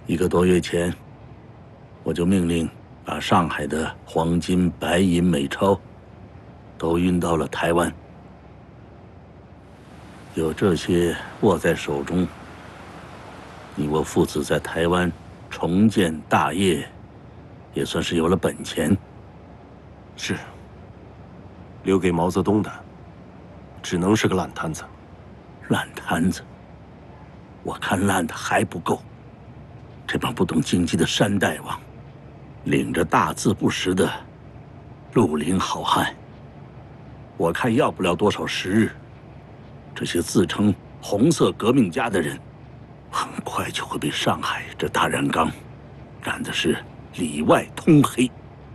1个多月前，我就命令把上海的黄金、白银、美钞都运到了台湾。有这些握在手中，你我父子在台湾重建大业，也算是有了本钱。 是。留给毛泽东的，只能是个烂摊子。 烂摊子，我看烂的还不够。这帮不懂经济的山大王，领着大字不识的绿林好汉，我看要不了多少时日，这些自称红色革命家的人，很快就会被上海这大染缸染的是里外通黑。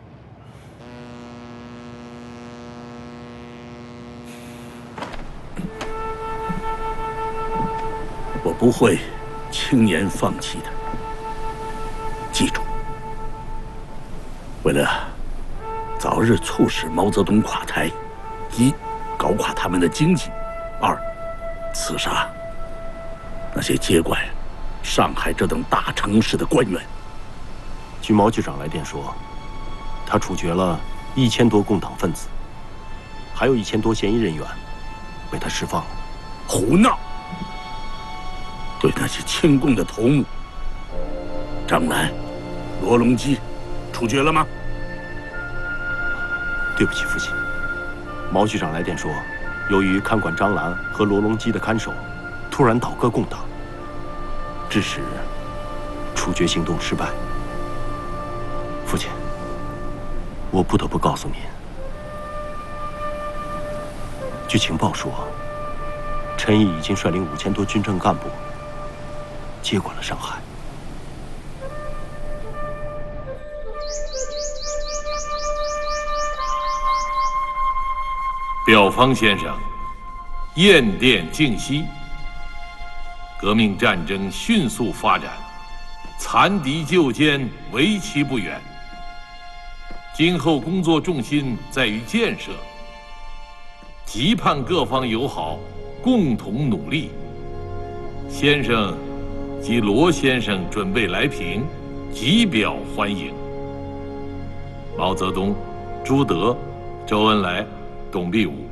我不会轻言放弃的。记住，为了早日促使毛泽东垮台，1. 搞垮他们的经济，2. 刺杀那些接管上海这等大城市的官员。 据毛局长来电说，他处决了1000多共党分子，还有1000多嫌疑人员被他释放了。 胡闹！对那些亲共的头目张澜、罗隆基处决了吗？ 对不起，父亲。毛局长来电说，由于看管张澜和罗隆基的看守突然倒戈共党，致使处决行动失败。父亲，我不得不告诉您，据情报说，陈毅已经率领5000多军政干部接管了上海。 表方先生，雁电静息。革命战争迅速发展，残敌救歼为期不远。今后工作重心在于建设，急盼各方友好，共同努力。先生及罗先生准备来平，极表欢迎。毛泽东、朱德、周恩来、董必武。